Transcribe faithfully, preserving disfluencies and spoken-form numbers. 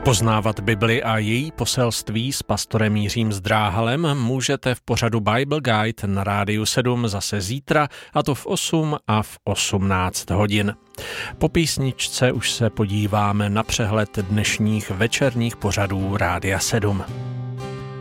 Poznávat Bibli a její poselství s pastorem Jiřím Zdráhalem můžete v pořadu Bible Guide na Rádiu sedm zase zítra, a to v osm a v osmnáct hodin. Po písničce už se podíváme na přehled dnešních večerních pořadů Rádia sedm.